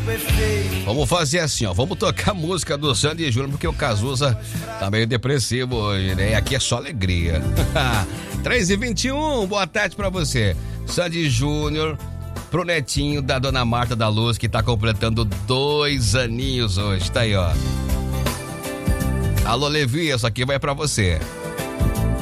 Vamos fazer assim, ó. Vamos tocar a música do Sandy Júnior, porque o Cazuza tá meio depressivo hoje, né? Aqui é só alegria. 3h21, boa tarde pra você. Sandy Júnior, pro netinho da Dona Marta da Luz, que tá completando 2 aninhos hoje. Tá aí, ó. Alô, Levi, isso aqui vai pra você.